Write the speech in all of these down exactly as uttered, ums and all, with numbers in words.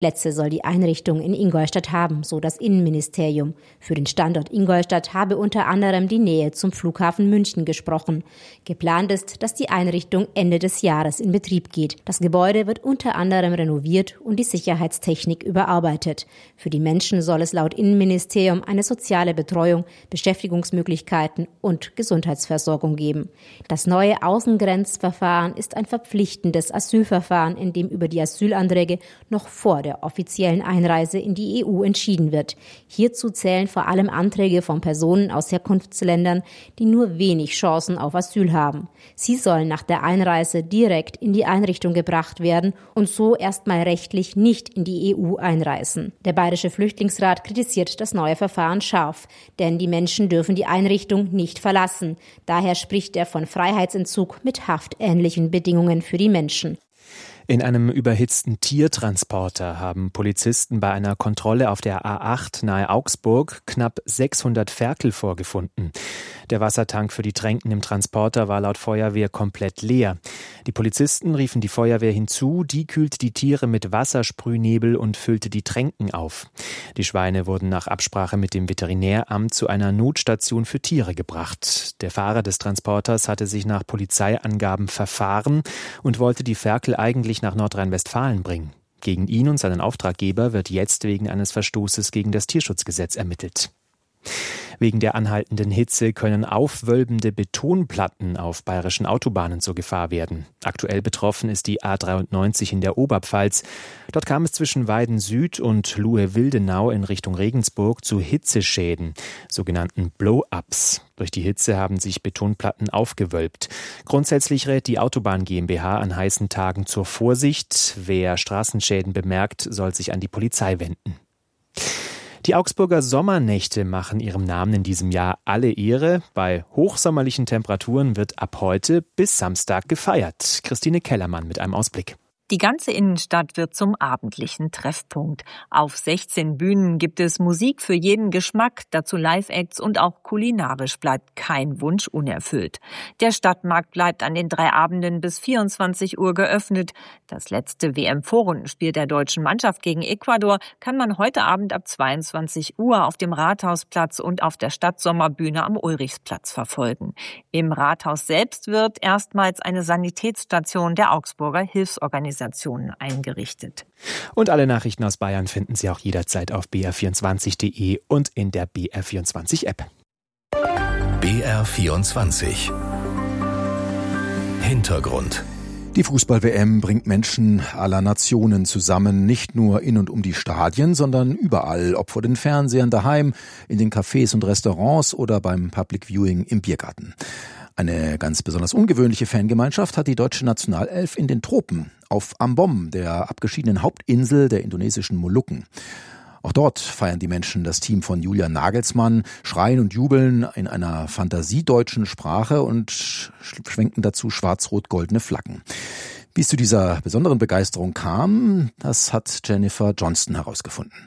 Letzte soll die Einrichtung in Ingolstadt haben, so das Innenministerium. Für den Standort Ingolstadt habe unter anderem die Nähe zum Flughafen München gesprochen. Geplant ist, dass die Einrichtung Ende des Jahres in Betrieb geht. Das Gebäude wird unter anderem renoviert und die Sicherheitstechnik überarbeitet. Für die Menschen soll es laut Innenministerium eine soziale Betreuung, Beschäftigungsmöglichkeiten und Gesundheitsversorgung geben. Das neue Außengrenzverfahren ist ein verpflichtendes Asylverfahren, in dem über die Asylanträge noch vor der der offiziellen Einreise in die E U entschieden wird. Hierzu zählen vor allem Anträge von Personen aus Herkunftsländern, die nur wenig Chancen auf Asyl haben. Sie sollen nach der Einreise direkt in die Einrichtung gebracht werden und so erstmal rechtlich nicht in die E U einreisen. Der Bayerische Flüchtlingsrat kritisiert das neue Verfahren scharf, denn die Menschen dürfen die Einrichtung nicht verlassen. Daher spricht er von Freiheitsentzug mit haftähnlichen Bedingungen für die Menschen. In einem überhitzten Tiertransporter haben Polizisten bei einer Kontrolle auf der A acht nahe Augsburg knapp sechshundert Ferkel vorgefunden. Der Wassertank für die Tränken im Transporter war laut Feuerwehr komplett leer. Die Polizisten riefen die Feuerwehr hinzu, die kühlte die Tiere mit Wassersprühnebel und füllte die Tränken auf. Die Schweine wurden nach Absprache mit dem Veterinäramt zu einer Notstation für Tiere gebracht. Der Fahrer des Transporters hatte sich nach Polizeiangaben verfahren und wollte die Ferkel eigentlich nach Nordrhein-Westfalen bringen. Gegen ihn und seinen Auftraggeber wird jetzt wegen eines Verstoßes gegen das Tierschutzgesetz ermittelt. Wegen der anhaltenden Hitze können aufwölbende Betonplatten auf bayerischen Autobahnen zur Gefahr werden. Aktuell betroffen ist die A dreiundneunzig in der Oberpfalz. Dort kam es zwischen Weiden Süd und Luhe-Wildenau in Richtung Regensburg zu Hitzeschäden, sogenannten Blow-ups. Durch die Hitze haben sich Betonplatten aufgewölbt. Grundsätzlich rät die Autobahn GmbH an heißen Tagen zur Vorsicht. Wer Straßenschäden bemerkt, soll sich an die Polizei wenden. Die Augsburger Sommernächte machen ihrem Namen in diesem Jahr alle Ehre. Bei hochsommerlichen Temperaturen wird ab heute bis Samstag gefeiert. Christine Kellermann mit einem Ausblick. Die ganze Innenstadt wird zum abendlichen Treffpunkt. Auf sechzehn Bühnen gibt es Musik für jeden Geschmack, dazu Live-Acts und auch kulinarisch bleibt kein Wunsch unerfüllt. Der Stadtmarkt bleibt an den drei Abenden bis vierundzwanzig Uhr geöffnet. Das letzte W M-Vorrundenspiel der deutschen Mannschaft gegen Ecuador kann man heute Abend ab zweiundzwanzig Uhr auf dem Rathausplatz und auf der Stadtsommerbühne am Ulrichsplatz verfolgen. Im Rathaus selbst wird erstmals eine Sanitätsstation der Augsburger Hilfsorganisation eingerichtet. Und alle Nachrichten aus Bayern finden Sie auch jederzeit auf b r vierundzwanzig punkt de und in der B R vierundzwanzig App. B R vierundzwanzig Hintergrund. Die Fußball-W M bringt Menschen aller Nationen zusammen, nicht nur in und um die Stadien, sondern überall, ob vor den Fernsehern daheim, in den Cafés und Restaurants oder beim Public Viewing im Biergarten. Eine ganz besonders ungewöhnliche Fangemeinschaft hat die deutsche Nationalelf in den Tropen, auf Ambon, der abgeschiedenen Hauptinsel der indonesischen Molukken. Auch dort feiern die Menschen das Team von Julian Nagelsmann, schreien und jubeln in einer fantasiedeutschen Sprache und schwenken dazu schwarz-rot-goldene Flaggen. Wie es zu dieser besonderen Begeisterung kam, das hat Jennifer Johnston herausgefunden.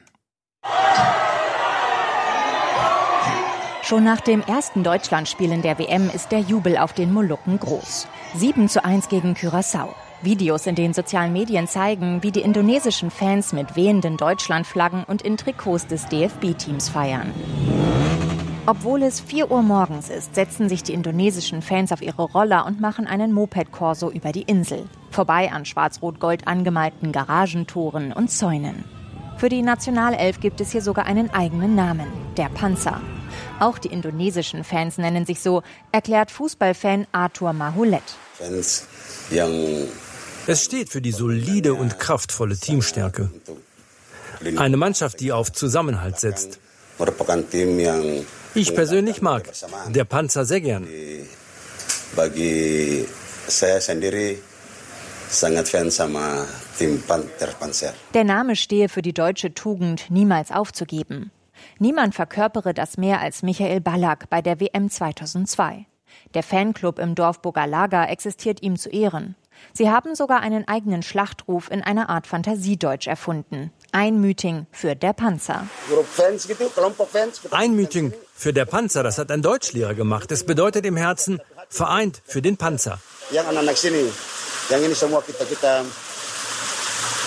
Schon nach dem ersten Deutschlandspiel in der W M ist der Jubel auf den Molukken groß. sieben zu eins gegen Curaçao. Videos in den sozialen Medien zeigen, wie die indonesischen Fans mit wehenden Deutschlandflaggen und in Trikots des D F B-Teams feiern. Obwohl es vier Uhr morgens ist, setzen sich die indonesischen Fans auf ihre Roller und machen einen Moped-Corso über die Insel. Vorbei an schwarz-rot-gold angemalten Garagentoren und Zäunen. Für die Nationalelf gibt es hier sogar einen eigenen Namen, der Panzer. Auch die indonesischen Fans nennen sich so, erklärt Fußballfan Arthur Mahulet. Es steht für die solide und kraftvolle Teamstärke. Eine Mannschaft, die auf Zusammenhalt setzt. Ich persönlich mag der Panzer sehr gern. Der Name stehe für die deutsche Tugend, niemals aufzugeben. Niemand verkörpere das mehr als Michael Ballack bei der W M zweitausendzwei. Der Fanclub im Dorfburger Lager existiert ihm zu Ehren. Sie haben sogar einen eigenen Schlachtruf in einer Art Fantasiedeutsch erfunden. Ein Meeting für der Panzer. Ein Meeting für der Panzer, das hat ein Deutschlehrer gemacht. Es bedeutet im Herzen, vereint für den Panzer.